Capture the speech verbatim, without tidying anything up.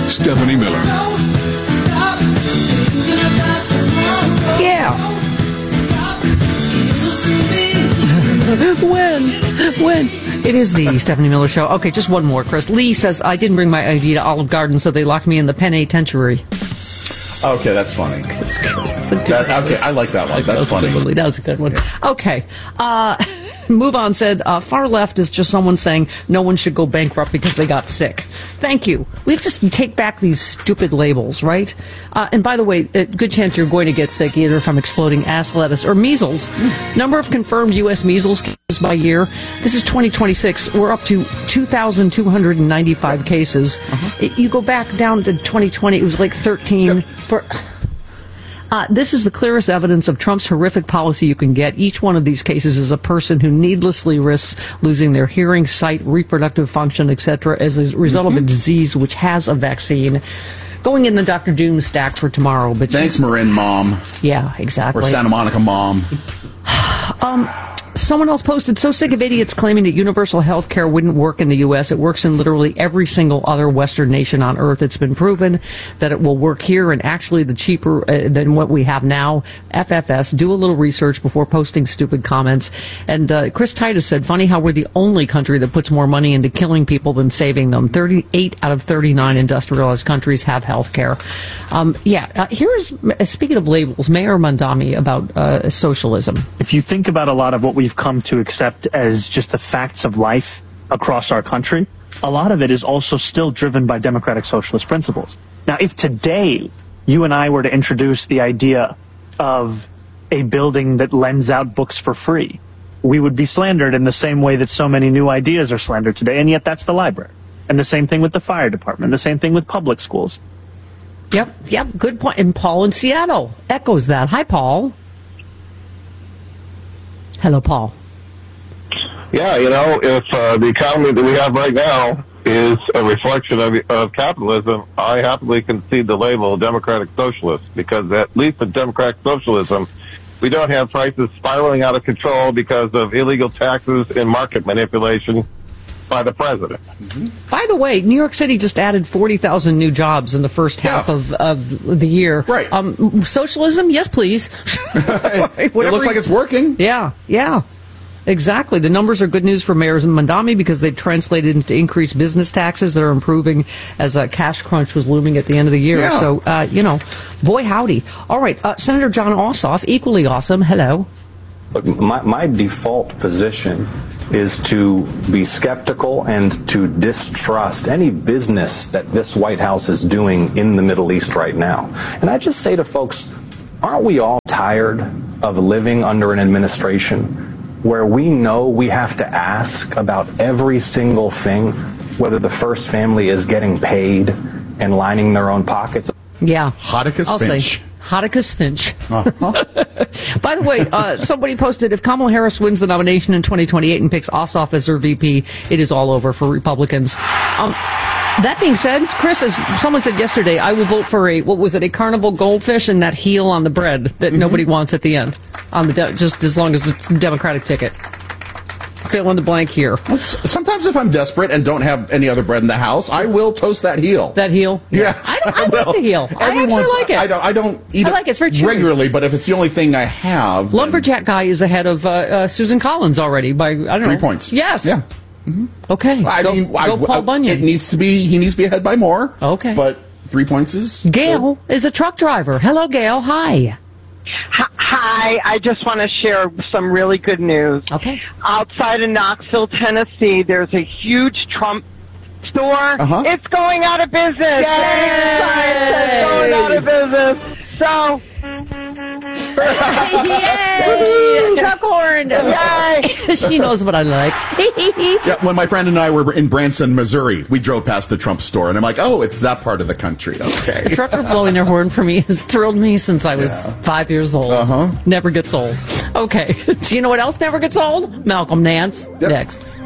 Stephanie Miller. Yeah. When? When? It is the Stephanie Miller Show. Okay, just one more, Chris. Lee says, I didn't bring my I D to Olive Garden, so they locked me in the penitentiary. Okay, that's funny. That's good. That's a good that, okay, I like that one. That's that funny. That was a good one. Okay. Uh, Move On said, uh, far left is just someone saying no one should go bankrupt because they got sick. Thank you. We have to take back these stupid labels, right? Uh, and by the way, a good chance you're going to get sick either from exploding ass lettuce or measles. Mm. Number of confirmed U S measles cases by year. This is twenty twenty-six. We're up to two thousand two hundred ninety-five cases. Uh-huh. It, you go back down to twenty twenty, it was like thirteen. Yep. For... Uh, this is the clearest evidence of Trump's horrific policy you can get. Each one of these cases is a person who needlessly risks losing their hearing, sight, reproductive function, et cetera, as a result mm-hmm. of a disease which has a vaccine. Going in the Doctor Doom stack for tomorrow. But thanks, Marin Mom. Yeah, exactly. Or Santa Monica Mom. um... Someone else posted, so sick of idiots claiming that universal health care wouldn't work in the U S. It works in literally every single other Western nation on Earth. It's been proven that it will work here and actually the cheaper uh, than what we have now. F F S, do a little research before posting stupid comments. And uh, Chris Titus said, funny how we're the only country that puts more money into killing people than saving them. thirty-eight out of thirty-nine industrialized countries have health care. Um, yeah, uh, here's, speaking of labels, Mayor Mondami about uh, socialism. If you think about a lot of what we've come to accept as just the facts of life across our country, a lot of it is also still driven by democratic socialist principles. Now, if today you and I were to introduce the idea of a building that lends out books for free, we would be slandered in the same way that so many new ideas are slandered today, and yet that's the library. And the same thing with the fire department, the same thing with public schools. Yep, yep, good point. And Paul in Seattle echoes that. Hi, Paul. Hello, Paul. Yeah, you know, if uh, the economy that we have right now is a reflection of, of capitalism, I happily concede the label democratic socialist, because at least in democratic socialism, we don't have prices spiraling out of control because of illegal taxes and market manipulation by the president. Mm-hmm. By the way, New York City just added forty thousand new jobs in the first half yeah. of, of the year. Right. Um, socialism? Yes, please. It looks like it's working. Yeah, yeah. Exactly. The numbers are good news for mayors in Mondami because they've translated into increased business taxes that are improving as a cash crunch was looming at the end of the year. Yeah. So, uh, you know, boy howdy. All right, uh, Senator John Ossoff, equally awesome. Hello. Look, my, my default position is to be skeptical and to distrust any business that this White House is doing in the Middle East right now. And I just say to folks, aren't we all tired of living under an administration where we know we have to ask about every single thing, whether the first family is getting paid and lining their own pockets? Yeah. Hoticus Finch. Say. Hoticus Finch. Uh-huh. By the way, uh, somebody posted, if Kamala Harris wins the nomination in twenty twenty-eight and picks Ossoff as her V P, it is all over for Republicans. Um, that being said, Chris, as someone said yesterday, I will vote for a, what was it, a carnival goldfish and that heel on the bread that mm-hmm. nobody wants at the end, on the de- just as long as it's a Democratic ticket. Fill in the blank here. Sometimes if I'm desperate and don't have any other bread in the house, I will toast that heel. That heel? Yes. I, don't, I, I like the heel. Every I actually once, like it. I don't, I don't eat I like it. It's very it chewy. regularly, but if it's the only thing I have... Lumberjack guy is ahead of uh, uh, Susan Collins already by, I don't know. Three points. Yes. Yeah. Mm-hmm. Okay. I go, mean, go I, Paul I, Bunyan. It needs to be, he needs to be ahead by more. Okay. But three points is... Gail good. Is a truck driver. Hello, Gail. Hi. Hi, I just want to share some really good news. Okay. Outside of Knoxville, Tennessee, there's a huge Trump store. Uh-huh. It's going out of business. It's going out of business. So... Yay! Truck horn! Yay! She knows what I like. Yeah, when my friend and I were in Branson, Missouri, we drove past the Trump store, and I'm like, oh, it's that part of the country. Okay. The trucker blowing their horn for me has thrilled me since I was yeah. five years old. Uh-huh. Never gets old. Okay. Do you know what else never gets old? Malcolm Nance. Yep. Next.